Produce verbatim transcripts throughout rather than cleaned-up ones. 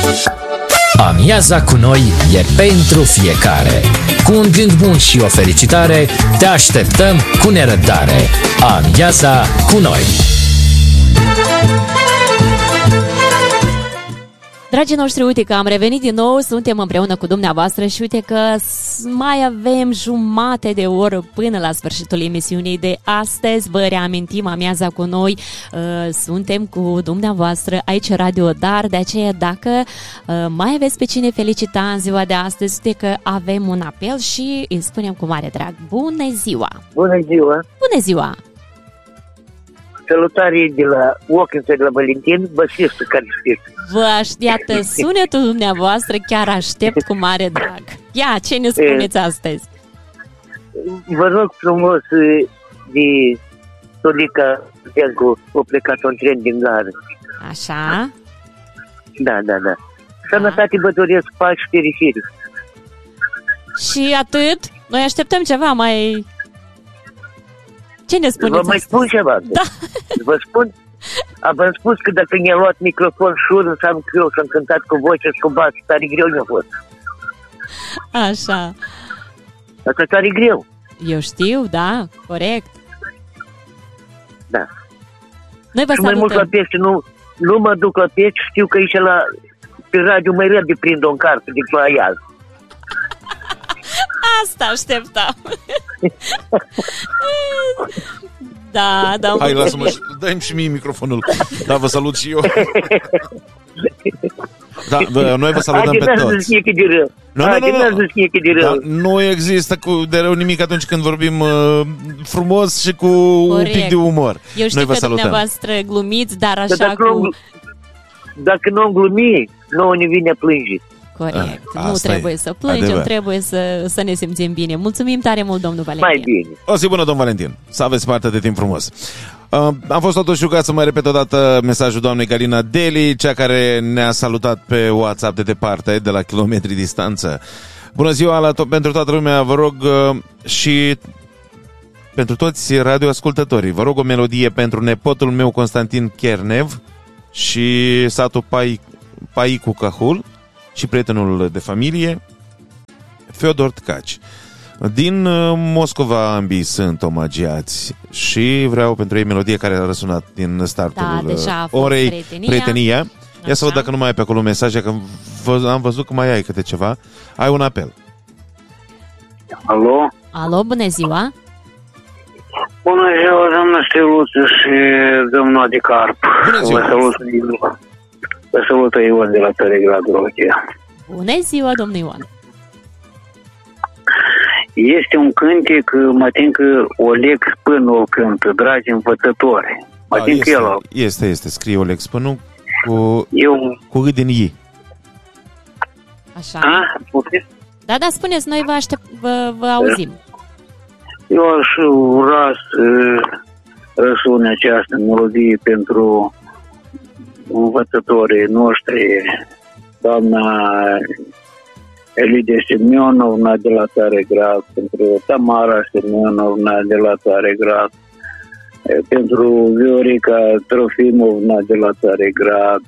Amiaza cu noi e pentru fiecare. Cu un gând bun și o felicitare, te așteptăm cu nerăbdare. Amiaza cu noi. Dragii noștri, uite că am revenit din nou, suntem împreună cu dumneavoastră și uite că mai avem jumate de oră până la sfârșitul emisiunii de astăzi. Vă reamintim, Amiaza cu noi, uh, suntem cu dumneavoastră aici Radio Dar, de aceea dacă uh, mai aveți pe cine felicita în ziua de astăzi, uite că avem un apel și îi spunem cu mare drag: bună ziua! Bună ziua! Bună ziua! Salutare de la Ochința de la Valentin, basistul care știți. Vă așteaptă sunetul dumneavoastră, chiar aștept cu mare drag. Ia, ce ne spuneți astăzi? Vă rog frumos de Tolica Tencu, o plecat un tren din gară. Așa? Da, da, da. Sănătate vă doresc, pace și fericire. Și atât? Noi așteptăm ceva mai... Ce ne spuneți? Vă mai spun ceva? Da. Vă spun? V-am spus că dacă mi-a luat microfon și ură, înseamnă că eu s-am cântat cu voce și cu bas, tare greu mi-a fost. Așa. Asta tare greu. Eu știu, da, corect. Da. Noi vă și mai mult la pește, nu, nu mă duc la pește, știu că aici la, pe radio mai rău de prind o carte decât la iaz. Asta așteptam. Da, da. Hai, lasă-mă, dă-mi și mie microfonul. Da, vă salut și eu. Da, bă, noi vă salutăm pe toți. Nu, nu, nu, da, nu există cu, de rău nimic atunci când vorbim uh, frumos și cu corect. Un pic de umor. Eu știu noi că dumneavoastră glumiți, dar așa dacă cu... Nu, dacă nu glumi, nouă ne vine plânge. Corect, a, nu trebuie e. Să plângem, adevăr. Trebuie să, să ne simțim bine. Mulțumim tare mult, domnul Valentin. Mai bine. O zi bună, domn Valentin. Să aveți parte de timp frumos. Uh, am fost totuși rugat să mai repet o dată mesajul doamnei Galina Deli, cea care ne-a salutat pe WhatsApp de departe, de la kilometri distanță. Bună ziua la to- pentru toată lumea, vă rog, uh, și pentru toți radioascultătorii, vă rog o melodie pentru nepotul meu Constantin Chernev și satul Pai, Paicu Cahul și prietenul de familie Feodor Tcaci. Din Moscova ambii sunt omagiați și vreau pentru ei melodie care a răsunat din startul da, orei prietenia. prietenia. Ia să văd dacă nu mai ai pe acolo mesaje, că am văzut că mai ai câte ceva. Ai un apel. Alo? Alo, bună ziua! Bună ziua, doamna Steluță și domnul Adicarp. Bună ziua! Vă salut, vă salută Ion de la Tăregrad Rochia. Bună ziua, domnul Ion! Este un cântec, mă tin că Oleg Spânu o cântă, dragi învățători. Mă tin că el... Este, este, scrie Oleg Spânu cu, Eu... cu gât din I. Așa. A? Da, da, spuneți, noi vă, aștept, vă, vă auzim. Eu aș ura să răsune această melodie pentru învățătorii noștri, doamna Elidia Semionovna de la Țaregrad, pentru Tamara Semionovna de la Țaregrad, pentru Viorica Trofimovna de la Țaregrad,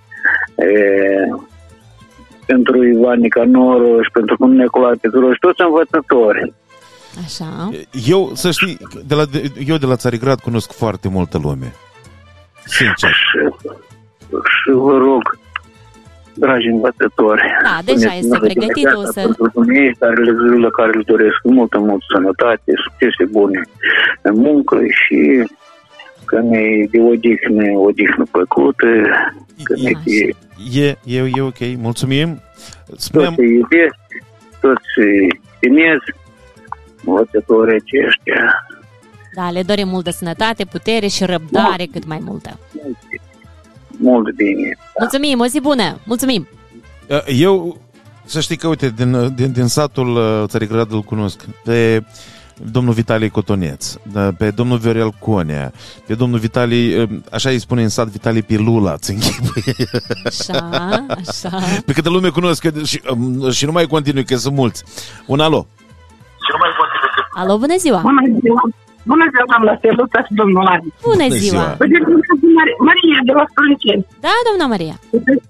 pentru Ivanica Noroș, pentru Nicolae Petruș, toți învățători. Așa. Eu, să știi, de la, eu de la Țarigrad cunosc foarte multă lume. Sincer. Și, și vă rog, dragi învățători, da, deja este pregătit o să... pentru dumneavoastră care le, la care le doresc multă, multă sănătate, succese bune în muncă și că ne de odihnă, odihnă plăcută, că ne fie... E, e, e ok, mulțumim. Spuneam... Toți se iubesc, toți se stimez, învățătorii aceștia. Da, le dorim multă sănătate, putere și răbdare cât mai multă. Mult bine. Mulțumim, o zi bună! Mulțumim! Eu, să știi că, uite, din, din, din satul Țarigrad îl cunosc pe domnul Vitalie Cotoneț, pe domnul Viorel Conea, pe domnul Vitalie, așa îi spune în sat, Vitalie Pilula, ți închipui. Așa, așa. Pe câtă lume cunosc și, și nu mai continui, că sunt mulți. Un alo. Și nu mai continui. Că... Alo, bună ziua! Bună ziua! Bună ziua, doamna Steluța și domnul Adi. Bună ziua! Maria de la Stălniceni. Da, doamna Maria.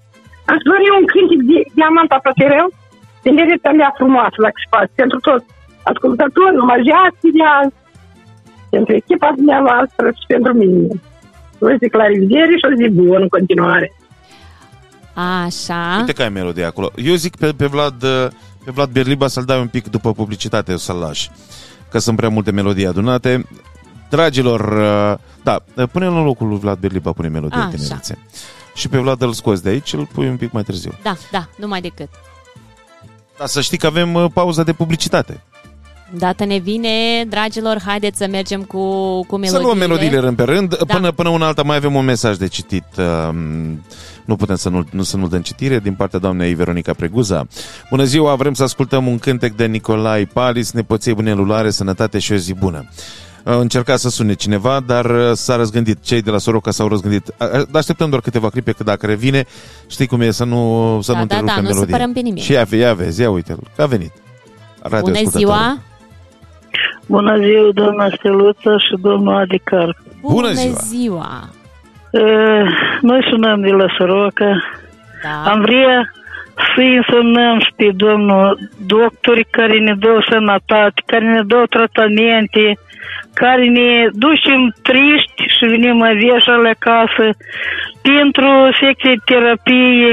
Aș dori un cântec de Diamanta Plătereu, tinerețea mea frumoasă, dacă se poate, pentru toți ascultători, omajeați de azi, pentru echipa dumneavoastră și pentru mine. O zic la revedere și o zi bună în continuare. Așa. Uite că ai melodia acolo. Eu zic pe, pe Vlad pe Vlad Berliba să-l dai un pic după publicitate, să-l lași, că sunt prea multe melodii adunate. Dragilor, da, pune în locul lui Vlad Berliba, pune melodia tinerețe. Și pe Vlad îl scoți de aici, îl pui un pic mai târziu. Da, da, numai decât. Dar să știi că avem uh, pauza de publicitate. Dată ne vine, dragilor, haideți să mergem cu, cu melodiile. Să luăm melodiile rând pe rând. Da. Până, până una alta mai avem un mesaj de citit. Uh, nu putem să nu, nu, să nu dăm citire din partea doamnei Veronica Preguza. Bună ziua, vrem să ascultăm un cântec de Nicolae Palis, nepoției bune lulare, sănătate și o zi bună. Încerca să sune cineva, dar s-a răzgândit. Cei de la Soroca s-au răzgândit. Așteptăm doar câteva clipe, că dacă revine, știi cum e, să nu, să da, nu da, întrerupe da, melodie. nu supărăm pe nimeni. Și ia, ia vezi, ia uite-l, că a venit. Radio Bună ziua! Bună ziua, doamna Steluță și domnul Adi Carp. Bună ziua! ziua. E, noi sunăm de la Soroca. Da. Am vrea să însemnăm și pe domnul doctori care ne dau sănătate, care ne dau tratamente, care ne ducem triști și venim mai veșale acasă pentru secție terapie,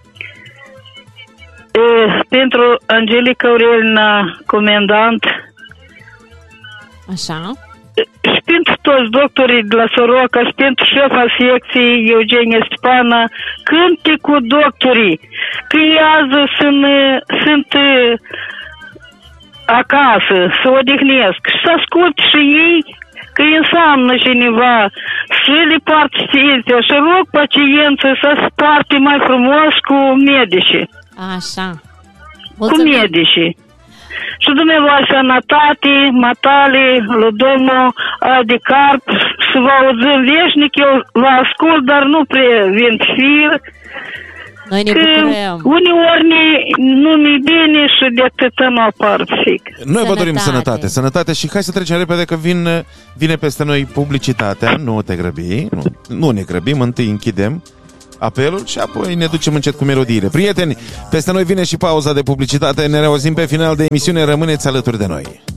e, pentru Angelica Aurelina, comandant. Așa. Și pentru toți doctorii de la Soroca și pentru șefa secției Eugenia Stepana, cânte cu doctorii, că ei azi sunt, sunt acasă, să odihnesc și să ascult și ei că înseamnă cineva să le participe și rog pacienții să se parte mai frumos cu medicii. Așa. Mulțumim. Cu medicii. Și dumneavoastră sănătate, matale, lui domnul Adi Carp, să vă auzim veșnic, eu vă ascult, dar nu prea vin fir. Noi ne bucurăm. Uneori ne, nu mi bine și de atâta nu apar fic. Noi vă dorim sănătate, sănătate și hai să trecem repede că vin, vine peste noi publicitatea, nu te grăbi, nu, nu ne grăbim, întâi închidem apelul și apoi ne ducem încet cu melodiile. Prieteni, peste noi vine și pauza de publicitate, ne reauzim pe final de emisiune, rămâneți alături de noi.